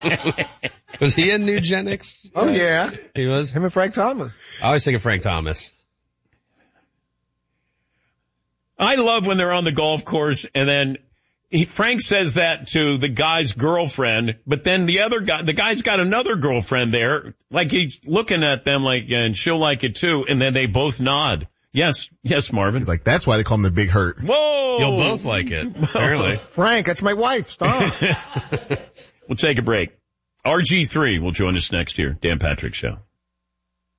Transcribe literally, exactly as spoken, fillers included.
Was he in Nugenics? Oh, yeah. He was? Him and Frank Thomas. I always think of Frank Thomas. I love when they're on the golf course and then he, Frank says that to the guy's girlfriend, but then the other guy, the guy's got another girlfriend there, like he's looking at them like, and she'll like it too, and then they both nod. Yes, yes, Marvin. He's like, that's why they call him the Big Hurt. Whoa! You'll both like it, apparently. Frank, that's my wife. Stop. We'll take a break. R G three will join us next year. Dan Patrick Show.